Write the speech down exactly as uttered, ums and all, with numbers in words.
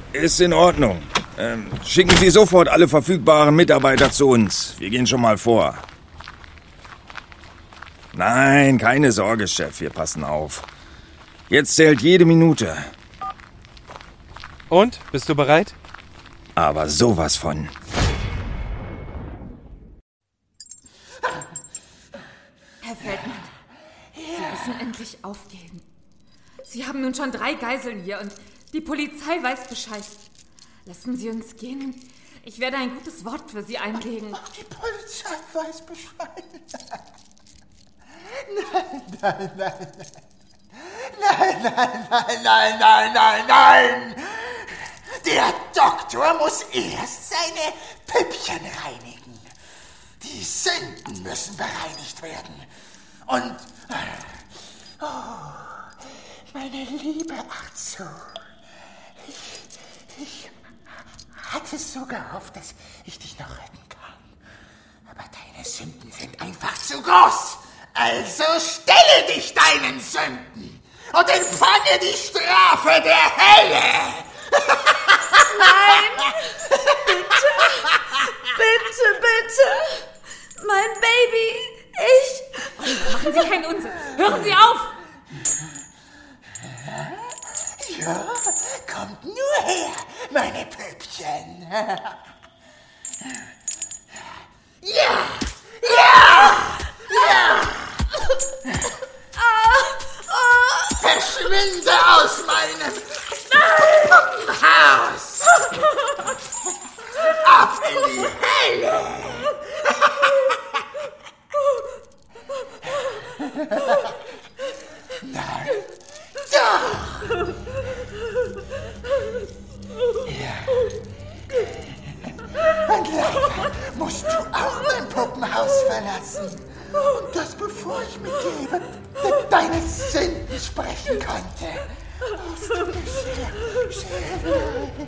Ist in Ordnung. Ähm, schicken Sie sofort alle verfügbaren Mitarbeiter zu uns. Wir gehen schon mal vor. Nein, keine Sorge, Chef. Wir passen auf. Jetzt zählt jede Minute. Und? Bist du bereit? Aber sowas von. Herr Feldmann, Sie müssen endlich aufgeben. Sie haben nun schon drei Geiseln hier und die Polizei weiß Bescheid. Lassen Sie uns gehen. Ich werde ein gutes Wort für Sie einlegen. Ach, die Polizei weiß Bescheid. Nein, nein, nein, nein. Nein, nein, nein, nein, nein, nein, nein. Der Doktor muss erst seine Püppchen reinigen. Die Sünden müssen bereinigt werden. Und... Oh, meine liebe Arzu, ich, ich hatte so gehofft, dass ich dich noch retten kann. Aber deine Sünden sind einfach zu groß. Also stelle dich deinen Sünden und empfange die Strafe der Hölle. Nein! Bitte! Bitte, bitte! Mein Baby! Ich! Machen Sie keinen Unsinn! Hören Sie auf! Ja, kommt nur her, meine Püppchen. Ja! Ja! Ja! Verschwinde aus meinem Haus! Ab in die Hölle! Nein, doch! Ja. Und leider musst du auch mein Puppenhaus verlassen. Und das bevor ich mit dir über de- deine Sünden sprechen konnte. Es tut mir sehr, sehr leid.